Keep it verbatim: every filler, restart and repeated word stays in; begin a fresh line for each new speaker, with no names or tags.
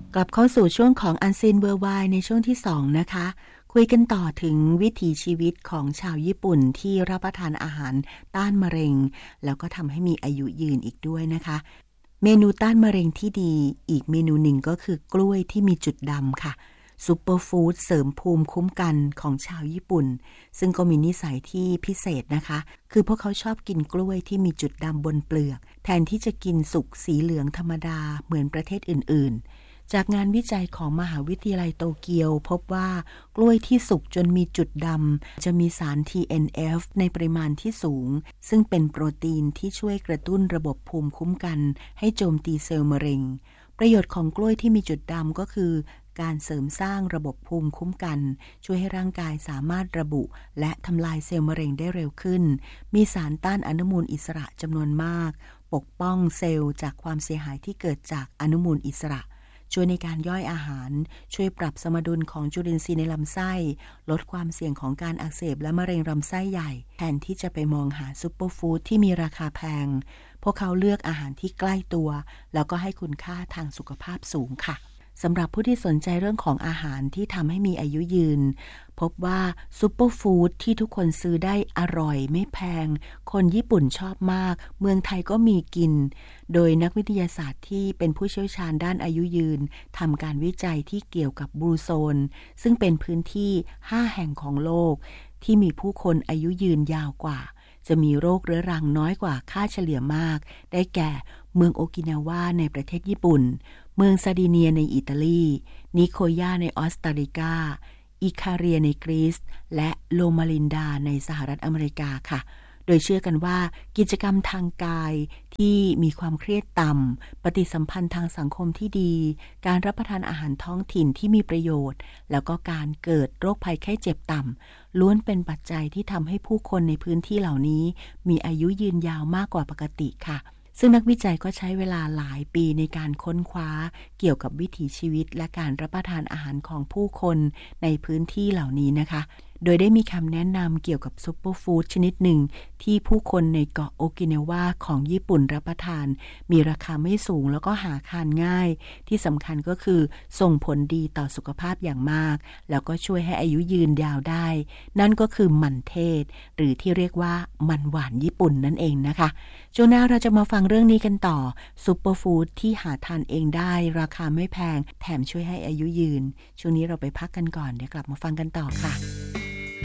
กลับเข้าสู่ช่วงของ Unseen Worldwide ในช่วงที่สองนะคะคุยกันต่อถึงวิถีชีวิตของชาวญี่ปุ่นที่รับประทานอาหารต้านมะเร็งแล้วก็ทำให้มีอายุยืนอีกด้วยนะคะเมนูต้านมะเร็งที่ดีอีกเมนูหนึ่งก็คือกล้วยที่มีจุดดำค่ะซุปเปอร์ฟู้ดเสริมภูมิคุ้มกันของชาวญี่ปุ่นซึ่งก็มีนิสัยที่พิเศษนะคะคือพวกเขาชอบกินกล้วยที่มีจุดดำบนเปลือกแทนที่จะกินสุกสีเหลืองธรรมดาเหมือนประเทศอื่นๆจากงานวิจัยของมหาวิทยาลัยโตเกียวพบว่ากล้วยที่สุกจนมีจุดดำจะมีสาร ที เอ็น เอฟ ในปริมาณที่สูงซึ่งเป็นโปรตีนที่ช่วยกระตุ้นระบบภูมิคุ้มกันให้โจมตีเซลล์มะเร็งประโยชน์ของกล้วยที่มีจุดดำก็คือการเสริมสร้างระบบภูมิคุ้มกันช่วยให้ร่างกายสามารถระบุและทำลายเซลล์มะเร็งได้เร็วขึ้นมีสารต้านอนุมูลอิสระจำนวนมากปกป้องเซลล์จากความเสียหายที่เกิดจากอนุมูลอิสระช่วยในการย่อยอาหารช่วยปรับสมดุลของจุลินทรีย์ในลำไส้ลดความเสี่ยงของการอักเสบและมะเร็งลำไส้ใหญ่แทนที่จะไปมองหาซุปเปอร์ฟู้ดที่มีราคาแพงพวกเขาเลือกอาหารที่ใกล้ตัวแล้วก็ให้คุณค่าทางสุขภาพสูงค่ะสำหรับผู้ที่สนใจเรื่องของอาหารที่ทำให้มีอายุยืนพบว่าซุปเปอร์ฟู้ดที่ทุกคนซื้อได้อร่อยไม่แพงคนญี่ปุ่นชอบมากเมืองไทยก็มีกินโดยนักวิทยาศาสตร์ที่เป็นผู้เชี่ยวชาญด้านอายุยืนทำการวิจัยที่เกี่ยวกับบลูโซนซึ่งเป็นพื้นที่ห้าแห่งของโลกที่มีผู้คนอายุยืนยาวกว่าจะมีโรคเรื้อรังน้อยกว่าค่าเฉลี่ยมากได้แก่เมืองโอกินาวาในประเทศญี่ปุ่นเมืองซาร์ดิเนียในอิตาลีนิโคย่าในออสตาริกาอิคาเรียในกรีซและโลมาลินดาในสหรัฐอเมริกาค่ะโดยเชื่อกันว่ากิจกรรมทางกายที่มีความเครียดต่ำปฏิสัมพันธ์ทางสังคมที่ดีการรับประทานอาหารท้องถิ่นที่มีประโยชน์แล้วก็การเกิดโรคภัยไข้เจ็บต่ำล้วนเป็นปัจจัยที่ทำให้ผู้คนในพื้นที่เหล่านี้มีอายุยืนยาวมากกว่าปกติค่ะซึ่งนักวิจัยก็ใช้เวลาหลายปีในการค้นคว้าเกี่ยวกับวิถีชีวิตและการรับประทานอาหารของผู้คนในพื้นที่เหล่านี้นะคะโดยได้มีคำแนะนำเกี่ยวกับซุปเปอร์ฟู้ดชนิดหนึ่งที่ผู้คนในเกาะโอกินาวาของญี่ปุ่นรับประทานมีราคาไม่สูงแล้วก็หาทานง่ายที่สำคัญก็คือส่งผลดีต่อสุขภาพอย่างมากแล้วก็ช่วยให้อายุยืนยาวได้นั่นก็คือมันเทศหรือที่เรียกว่ามันหวานญี่ปุ่นนั่นเองนะคะช่วงหน้าเราจะมาฟังเรื่องนี้กันต่อซุปเปอร์ฟู้ดที่หาทานเองได้ราคาไม่แพงแถมช่วยให้อายุยืนช่วงนี้เราไปพักกันก่อนเดี๋ยวกลับมาฟังกันต่อค่ะ